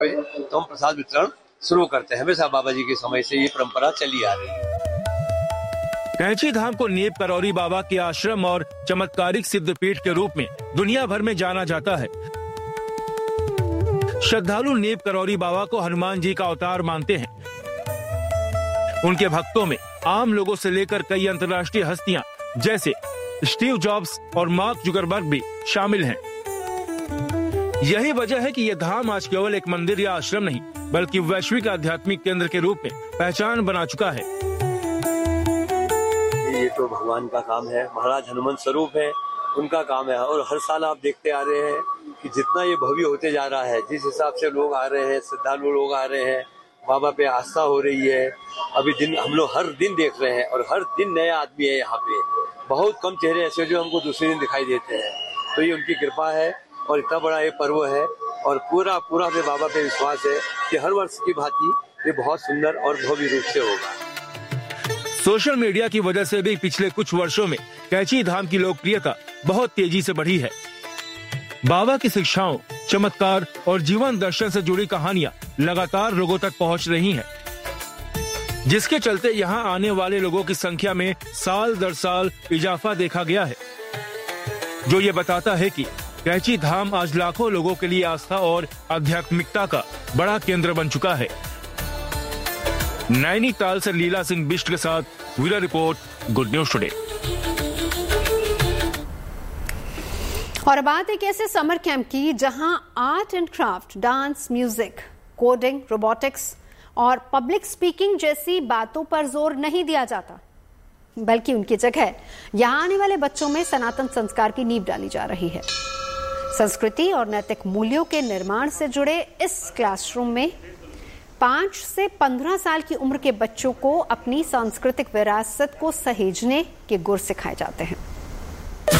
तो हम प्रसाद वितरण शुरू करते हैं। हमेशा बाबा जी के समय से ये परंपरा चली आ रही है। कैंची धाम को नेप करौरी बाबा के आश्रम और चमत्कारिक सिद्धपीठ के रूप में दुनिया भर में जाना जाता है। श्रद्धालु नेप करौरी बाबा को हनुमान जी का अवतार मानते हैं। उनके भक्तों में आम लोगों से लेकर कई अंतर्राष्ट्रीय हस्तियां जैसे स्टीव जॉब्स और मार्क जुकरबर्ग भी शामिल हैं। यही वजह है कि यह धाम आज केवल एक मंदिर या आश्रम नहीं, बल्कि वैश्विक आध्यात्मिक केंद्र के रूप में पहचान बना चुका है। ये तो भगवान का काम है, महाराज हनुमान स्वरूप है, उनका काम है। और हर साल आप देखते आ रहे हैं कि जितना ये भव्य होते जा रहा है, जिस हिसाब से लोग आ रहे हैं, श्रद्धालु लोग आ रहे हैं, बाबा पे आस्था हो रही है। अभी दिन हम लोग हर दिन देख रहे हैं और हर दिन नया आदमी है यहाँ पे। बहुत कम चेहरे ऐसे जो हमको दूसरे दिन दिखाई देते हैं। तो ये उनकी कृपा है और इतना बड़ा ये पर्व है और पूरा हमें बाबा पे विश्वास है कि हर वर्ष की भांति ये बहुत सुंदर और भव्य रूप से होगा। सोशल मीडिया की वजह से भी पिछले कुछ वर्षों में कैंची धाम की लोकप्रियता बहुत तेजी से बढ़ी है। बाबा की शिक्षाओं, चमत्कार और जीवन दर्शन से जुड़ी कहानियां लगातार लोगों तक पहुंच रही हैं, जिसके चलते यहां आने वाले लोगों की संख्या में साल दर साल इजाफा देखा गया है, जो ये बताता है कि कैंची धाम आज लाखों लोगों के लिए आस्था और आध्यात्मिकता का बड़ा केंद्र बन चुका है। नैनीताल से लीला सिंह बिष्ट के साथ bureau report, good news today. और बात एक ऐसे समर कैंप की जहां art and craft, dance, music, coding, robotics और पब्लिक स्पीकिंग जैसी बातों पर जोर नहीं दिया जाता, बल्कि उनकी जगह यहां आने वाले बच्चों में सनातन संस्कार की नींव डाली जा रही है। संस्कृति और नैतिक मूल्यों के निर्माण से जुड़े इस क्लासरूम में 5 से 15 साल की उम्र के बच्चों को अपनी सांस्कृतिक विरासत को सहेजने के गुर सिखाए जाते हैं।